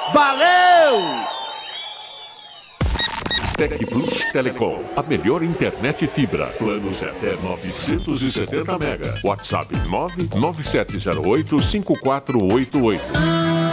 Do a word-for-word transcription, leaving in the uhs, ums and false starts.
Valeu! Tec Plus Telecom, a melhor internet fibra. Planos até novecentos e setenta mega. WhatsApp nove nove sete zero oito cinco quatro oito oito.